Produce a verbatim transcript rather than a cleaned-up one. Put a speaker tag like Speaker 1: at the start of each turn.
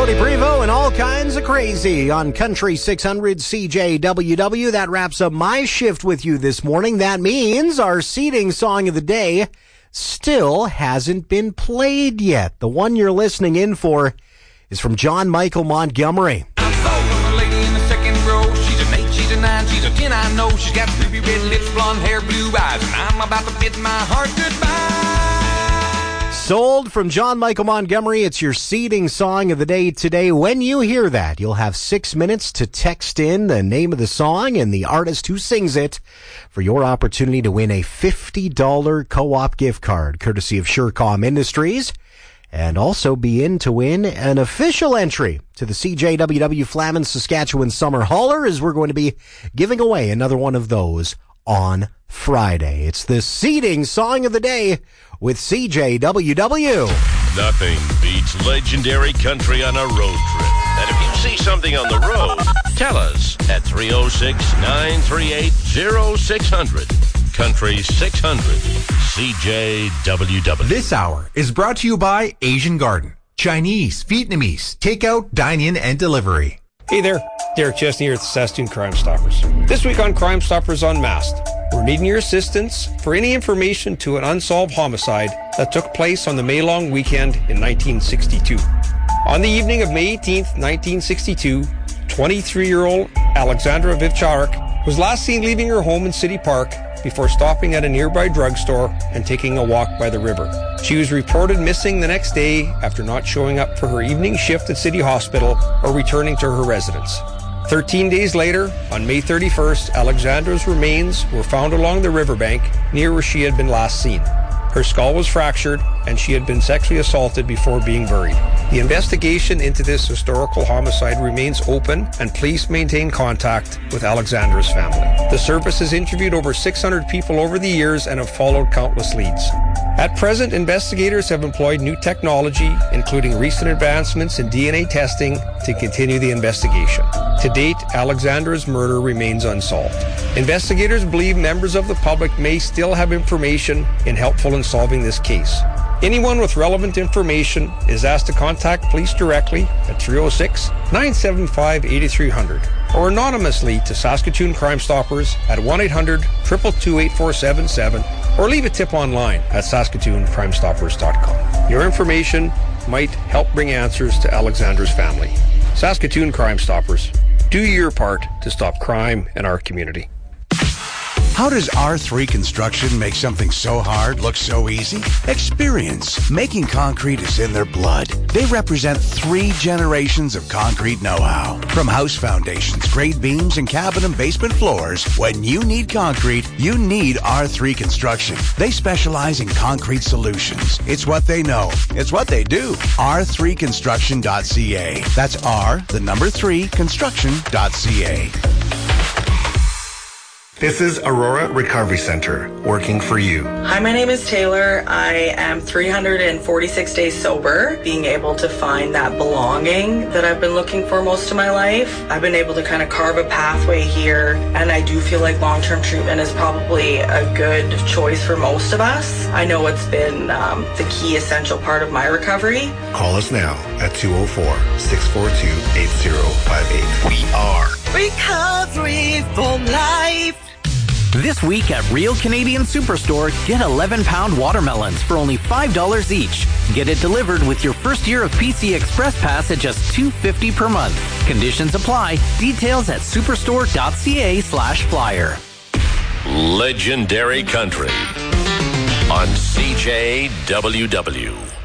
Speaker 1: Tony Prevo and All Kinds of Crazy on Country six hundred C J W W. That wraps up my shift with you this morning. That means our seating song of the day still hasn't been played yet. The one you're listening in for is from John Michael Montgomery.
Speaker 2: I'm sold, a lady in the second row. She's an eight, she's a nine, she's a ten, I know. She's got ruby red lips, blonde hair, blue eyes, and I'm about to bid my heart goodbye.
Speaker 1: Sold from John Michael Montgomery. It's your seating song of the day today. When you hear that, you'll have six minutes to text in the name of the song and the artist who sings it for your opportunity to win a fifty dollars co-op gift card, courtesy of Surecom Industries, and also be in to win an official entry to the C J W W Flamin Saskatchewan Summer Hauler, as we're going to be giving away another one of those on Friday. It's the seating song of the day with C J W W.
Speaker 3: Nothing beats legendary country on a road trip. And if you see something on the road, tell us at three oh six, nine three eight, oh six hundred. Country six hundred C J W W.
Speaker 4: This hour is brought to you by Asian Garden. Chinese, Vietnamese, takeout, dine-in, and delivery.
Speaker 5: Hey there, Derek Chesney here at the Saskatoon Crime Stoppers. This week on Crime Stoppers Unmasked, we're needing your assistance for any information to an unsolved homicide that took place on the May long weekend in nineteen sixty-two. On the evening of May eighteenth, nineteen sixty-two, twenty-three-year-old Alexandra Vivcharek was last seen leaving her home in City Park before stopping at a nearby drugstore and taking a walk by the river. She was reported missing the next day after not showing up for her evening shift at City Hospital or returning to her residence. Thirteen days later, on May thirty-first, Alexandra's remains were found along the riverbank near where she had been last seen. Her skull was fractured, and she had been sexually assaulted before being buried. The investigation into this historical homicide remains open, and police maintain contact with Alexandra's family. The service has interviewed over six hundred people over the years and have followed countless leads. At present, investigators have employed new technology, including recent advancements in D N A testing, to continue the investigation. To date, Alexandra's murder remains unsolved. Investigators believe members of the public may still have information in helpful in solving this case. Anyone with relevant information is asked to contact police directly at three oh six, nine seven five, eight three hundred or anonymously to Saskatoon Crime Stoppers at one eight hundred, two two two, eight four seven seven or leave a tip online at saskatoon crime stoppers dot com. Your information might help bring answers to Alexandra's family. Saskatoon Crime Stoppers, do your part to stop crime in our community.
Speaker 6: How does R three Construction make something so hard look so easy? Experience. Making concrete is in their blood. They represent three generations of concrete know-how. From house foundations, grade beams, and cabin and basement floors, when you need concrete, you need R three Construction. They specialize in concrete solutions. It's what they know. It's what they do. R three construction dot c a. That's R, the number three, construction dot c a.
Speaker 7: This is Aurora Recovery Center, working for you.
Speaker 8: Hi, my name is Taylor. I am three hundred forty-six days sober, being able to find that belonging that I've been looking for most of my life. I've been able to kind of carve a pathway here, and I do feel like long-term treatment is probably a good choice for most of us. I know it's been um, the key essential part of my recovery.
Speaker 7: Call us now at two oh four, six four two, eight oh five eight. We are
Speaker 9: Recovery for Life.
Speaker 10: This week at Real Canadian Superstore, get eleven pound watermelons for only five dollars each. Get it delivered with your first year of P C Express Pass at just two dollars and fifty cents per month. Conditions apply. Details at superstore dot c a slash flyer.
Speaker 3: Legendary Country on C J W W.